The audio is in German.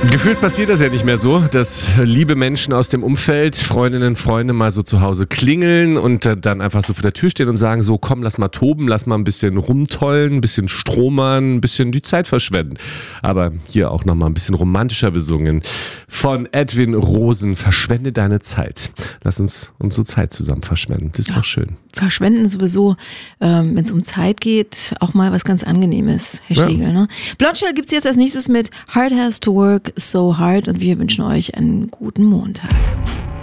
Gefühlt passiert das ja nicht mehr so, dass liebe Menschen aus dem Umfeld, Freundinnen, Freunde mal so zu Hause klingeln und dann einfach so vor der Tür stehen und sagen so, komm, lass mal toben, lass mal ein bisschen rumtollen, ein bisschen stromern, ein bisschen die Zeit verschwenden. Aber hier auch nochmal ein bisschen romantischer besungen von Edwin Rosen, verschwende deine Zeit. Lass uns unsere Zeit zusammen verschwenden, das ist doch schön. Verschwenden sowieso, wenn es um Zeit geht, auch mal was ganz Angenehmes, Herr Schlegel. Ne? Blondshell gibt's jetzt als nächstes mit Hard Has to Work So Hard und wir wünschen euch einen guten Montag.